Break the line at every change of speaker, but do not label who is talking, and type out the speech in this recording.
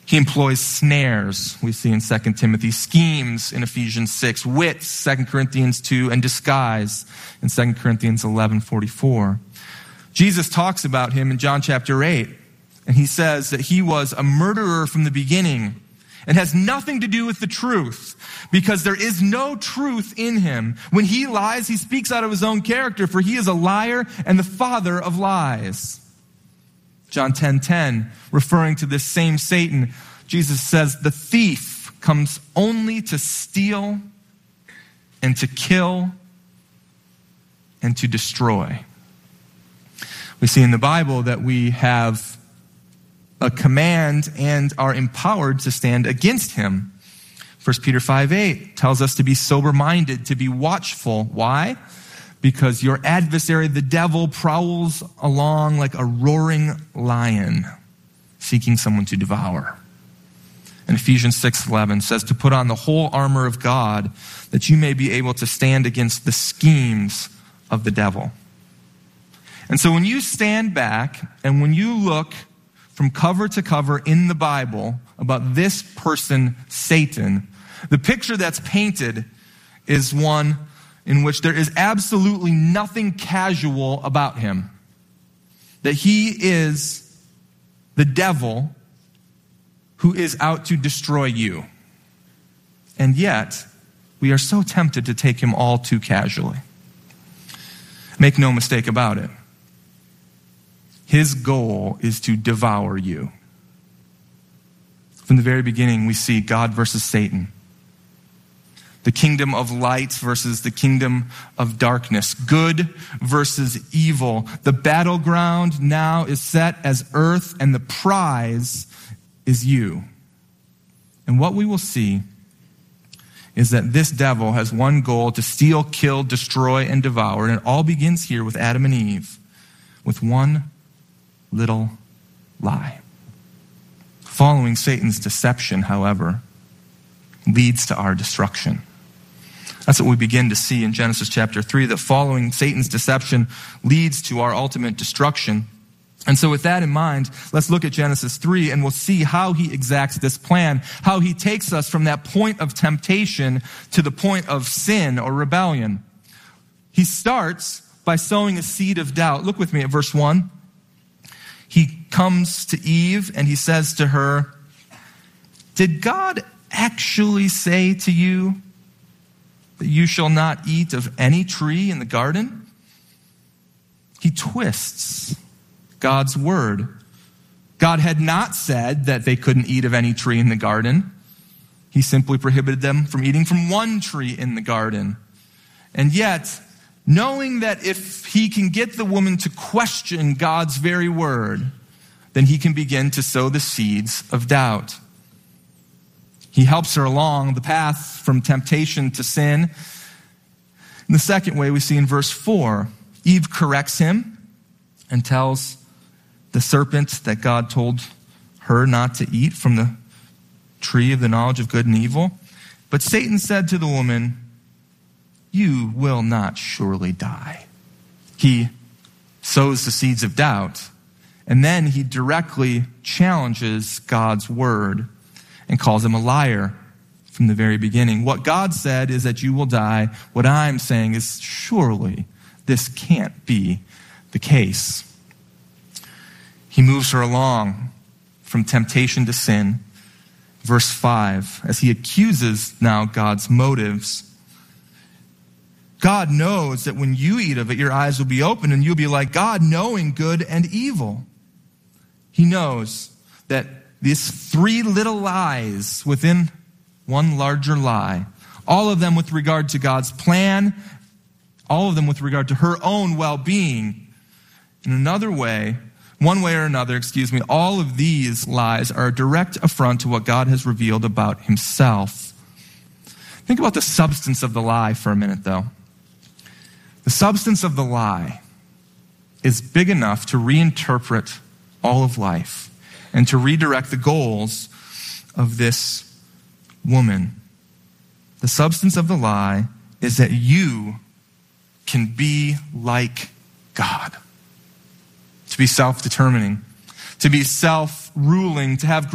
He employs snares, we see in 2 Timothy, schemes in Ephesians 6, wits, 2 Corinthians 2, and disguise in 2 Corinthians 11:44. Jesus talks about him in John chapter 8, and he says that he was a murderer from the beginning and has nothing to do with the truth, because there is no truth in him. When he lies, he speaks out of his own character, for he is a liar and the father of lies. John 10:10, referring to this same Satan, Jesus says, the thief comes only to steal and to kill and to destroy. We see in the Bible that we have a command and are empowered to stand against him. 1 Peter 5:8 tells us to be sober-minded, to be watchful. Why? Because your adversary, the devil, prowls along like a roaring lion, seeking someone to devour. And Ephesians 6:11 says to put on the whole armor of God, that you may be able to stand against the schemes of the devil. And so when you stand back and when you look from cover to cover in the Bible about this person, Satan, the picture that's painted is one in which there is absolutely nothing casual about him. That he is the devil who is out to destroy you. And yet, we are so tempted to take him all too casually. Make no mistake about it. His goal is to devour you. From the very beginning, we see God versus Satan. The kingdom of light versus the kingdom of darkness. Good versus evil. The battleground now is set as earth, and the prize is you. And what we will see is that this devil has one goal: to steal, kill, destroy, and devour. And it all begins here with Adam and Eve, with one little lie. Following Satan's deception, however, leads to our destruction. That's what we begin to see in Genesis chapter 3, that following Satan's deception leads to our ultimate destruction. And so with that in mind, let's look at Genesis 3 and we'll see how he exacts this plan, how he takes us from that point of temptation to the point of sin or rebellion. He starts by sowing a seed of doubt. Look with me at verse 1. He comes to Eve and he says to her, "Did God actually say to you that you shall not eat of any tree in the garden?" He twists God's word. God had not said that they couldn't eat of any tree in the garden. He simply prohibited them from eating from one tree in the garden. And yet, knowing that if he can get the woman to question God's very word, then he can begin to sow the seeds of doubt. He helps her along the path from temptation to sin. In the second way, we see in verse 4, Eve corrects him and tells the serpent that God told her not to eat from the tree of the knowledge of good and evil. But Satan said to the woman, "You will not surely die." He sows the seeds of doubt, and then he directly challenges God's word and calls him a liar from the very beginning. What God said is that you will die. What I'm saying is surely this can't be the case. He moves her along from temptation to sin. Verse 5, as he accuses now God's motives. God knows that when you eat of it, your eyes will be open and you'll be like God, knowing good and evil. He knows that these three little lies within one larger lie, all of them with regard to God's plan, all of them with regard to her own well-being. In another way, one way or another, all of these lies are a direct affront to what God has revealed about himself. Think about the substance of the lie for a minute, though. The substance of the lie is big enough to reinterpret all of life and to redirect the goals of this woman. The substance of the lie is that you can be like God. To be self-determining, to be self-ruling, to have